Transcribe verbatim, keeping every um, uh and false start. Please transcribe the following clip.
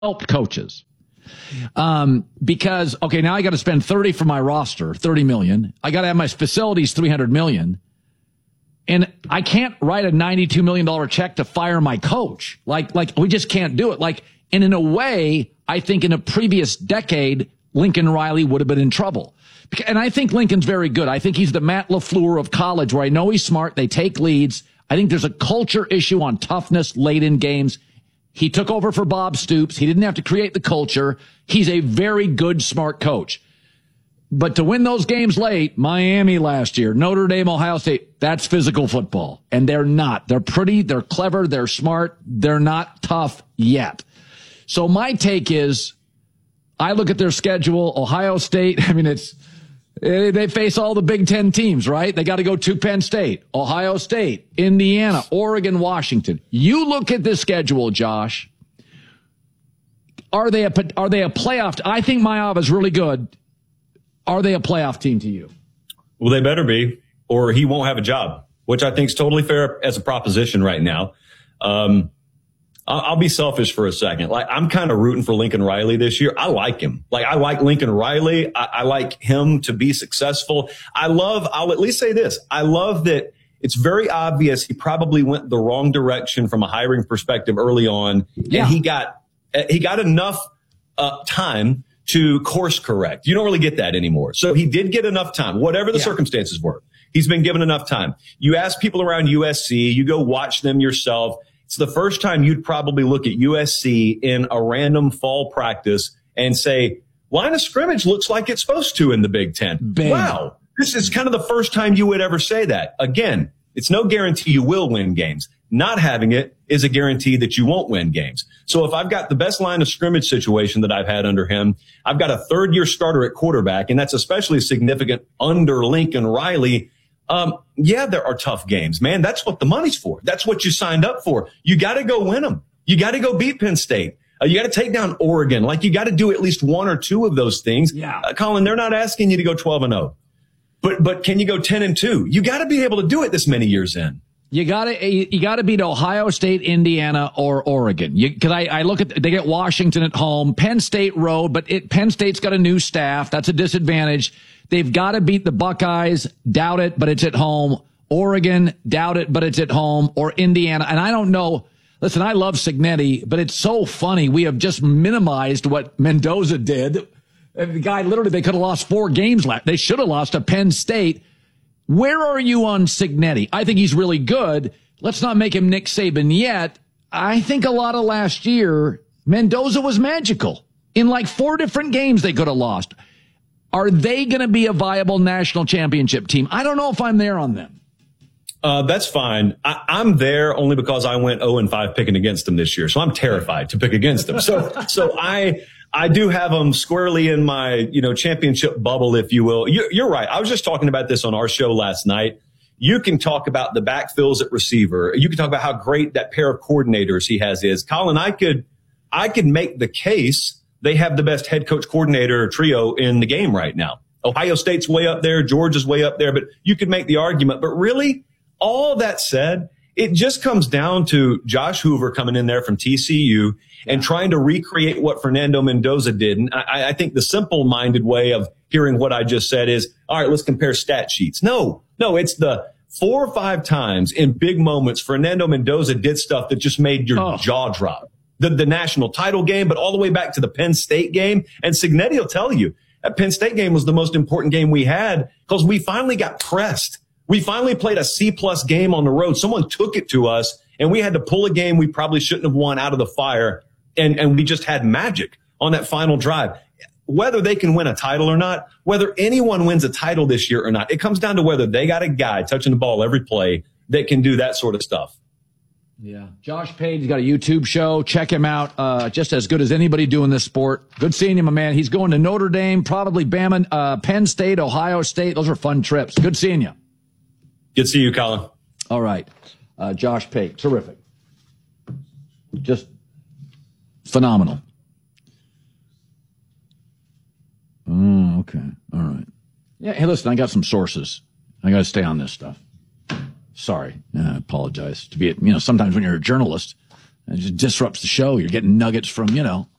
help coaches. Um, because, okay, now I got to spend thirty for my roster, thirty million. I got to have my facilities, three hundred million. And I can't write a ninety-two million dollars check to fire my coach. Like, like we just can't do it. Like, and in a way, I think in a previous decade, Lincoln Riley would have been in trouble. And I think Lincoln's very good. I think he's the Matt LaFleur of college, where I know he's smart. They take leads. I think there's a culture issue on toughness late in games. He took over for Bob Stoops. He didn't have to create the culture. He's a very good, smart coach. But to win those games late, Miami last year, Notre Dame, Ohio State, that's physical football. And they're not. They're pretty, they're clever, they're smart, they're not tough yet. So my take is, I look at their schedule, Ohio State, I mean, it's, they face all the Big Ten teams, right? They got to go to Penn State, Ohio State, Indiana, Oregon, Washington. You look at this schedule, Josh. Are they a, are they a playoff? I think Mayav is really good. Are they a playoff team to you? Well, they better be, or he won't have a job, which I think is totally fair as a proposition right now. Um, I'll be selfish for a second. Like, I'm kind of rooting for Lincoln Riley this year. I like him. Like, I like Lincoln Riley. I, I like him to be successful. I love, I'll at least say this. I love that it's very obvious he probably went the wrong direction from a hiring perspective early on. Yeah. And he got, he got enough uh, time to course correct. You don't really get that anymore. So he did get enough time, whatever the yeah. circumstances were. He's been given enough time. You ask people around U S C, you go watch them yourself. It's the first time you'd probably look at U S C in a random fall practice and say, line of scrimmage looks like it's supposed to in the Big Ten. Bang. Wow. This is kind of the first time you would ever say that. Again, it's no guarantee you will win games. Not having it is a guarantee that you won't win games. So if I've got the best line of scrimmage situation that I've had under him, I've got a third year starter at quarterback, and that's especially significant under Lincoln Riley. Um, yeah, there are tough games, man. That's what the money's for. That's what you signed up for. You got to go win them. You got to go beat Penn State. Uh, you got to take down Oregon. Like, you got to do at least one or two of those things. Yeah. Uh, Colin, they're not asking you to go twelve and oh, but, but can you go ten and two? You got to be able to do it this many years in. You gotta, you gotta beat Ohio State, Indiana, or Oregon. You, cause I, I look at, they get Washington at home, Penn State road, but it, Penn State's got a new staff. That's a disadvantage. They've got to beat the Buckeyes, doubt it, but it's at home. Oregon, doubt it, but it's at home, or Indiana. And I don't know. Listen, I love Cignetti, but it's so funny. We have just minimized what Mendoza did. The guy, literally, they could have lost four games last. They should have lost to Penn State. Where are you on Cignetti? I think he's really good. Let's not make him Nick Saban yet. I think a lot of last year, Mendoza was magical. In like four different games they could have lost. Are they going to be a viable national championship team? I don't know if I'm there on them. Uh, that's fine. I, I'm there only because I went oh and five picking against them this year. So I'm terrified to pick against them. So, so I, I do have them squarely in my, you know, championship bubble, if you will. You're, you're right. I was just talking about this on our show last night. You can talk about the backfills at receiver. You can talk about how great that pair of coordinators he has is. Colin, I could, I could make the case they have the best head coach coordinator trio in the game right now. Ohio State's way up there. Georgia's way up there, but you could make the argument. But really, all that said, it just comes down to Josh Hoover coming in there from T C U and trying to recreate what Fernando Mendoza did. And I, I think the simple-minded way of hearing what I just said is, all right, let's compare stat sheets. No, no, it's the four or five times in big moments Fernando Mendoza did stuff that just made your oh. jaw drop. The, the national title game, but all the way back to the Penn State game. And Cignetti will tell you that Penn State game was the most important game we had because we finally got pressed. We finally played a C-plus game on the road. Someone took it to us, and we had to pull a game we probably shouldn't have won out of the fire, and, and we just had magic on that final drive. Whether they can win a title or not, whether anyone wins a title this year or not, it comes down to whether they got a guy touching the ball every play that can do that sort of stuff. Yeah. Josh Page, he's got a YouTube show. Check him out. Uh, just as good as anybody doing this sport. Good seeing him, my man. He's going to Notre Dame, probably Bama, uh, Penn State, Ohio State. Those are fun trips. Good seeing you. Good to see you, Colin. All right. Uh, Josh Pate. Terrific. Just phenomenal. Oh, okay. All right. Yeah. Hey, listen, I got some sources. I got to stay on this stuff. Sorry. I apologize. To be, you know, sometimes when you're a journalist, it just disrupts the show. You're getting nuggets from, you know,